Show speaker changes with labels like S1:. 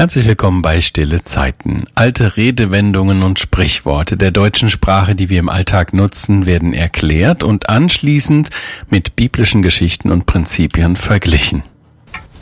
S1: Herzlich willkommen bei Stille Zeiten. Alte Redewendungen und Sprichworte der deutschen Sprache, die wir im Alltag nutzen, werden erklärt und anschließend mit biblischen Geschichten und Prinzipien verglichen.